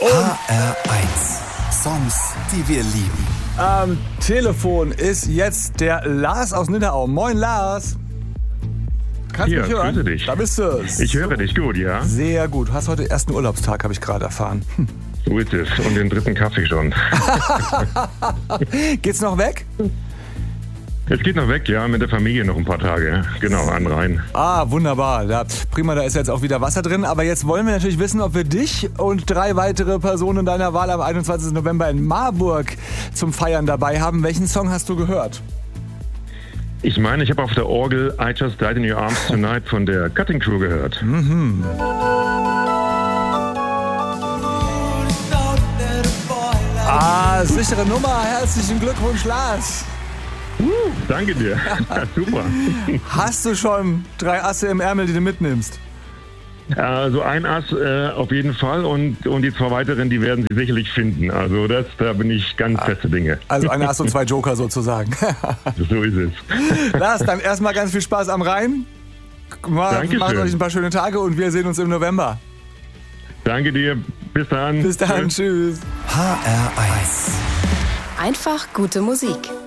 HR1 Songs, die wir lieben. Am Telefon ist jetzt der Lars aus Nidderau. Moin Lars. Kannst du mich hören? Grüße dich. Da bist du. Ich höre dich gut, ja. Sehr gut. Du hast heute ersten Urlaubstag, habe ich gerade erfahren. So ist es. Und den dritten Kaffee schon. Geht's noch weg? Es geht noch weg, ja, mit der Familie noch ein paar Tage. Genau, an den Rhein. Ah, wunderbar. Prima, da ist jetzt auch wieder Wasser drin. Aber jetzt wollen wir natürlich wissen, ob wir dich und 3 weitere Personen deiner Wahl am 21. November in Marburg zum Feiern dabei haben. Welchen Song hast du gehört? Ich meine, ich habe auf der Orgel I Just Died in Your Arms Tonight von der Cutting Crew gehört. Mhm. Ah, sichere Nummer. Herzlichen Glückwunsch, Lars. Danke dir. Super. Hast du schon 3 Asse im Ärmel, die du mitnimmst? Also ein Ass auf jeden Fall und die 2 weiteren, die werden sie sicherlich finden. Also da bin ich ganz feste Dinge. Also ein Ass und 2 Joker sozusagen. So ist es. Lars, dann erstmal ganz viel Spaß am Rhein. Dankeschön. Macht euch ein paar schöne Tage und wir sehen uns im November. Danke dir. Bis dann. Bis dann. Tschüss. HR1 Einfach gute Musik.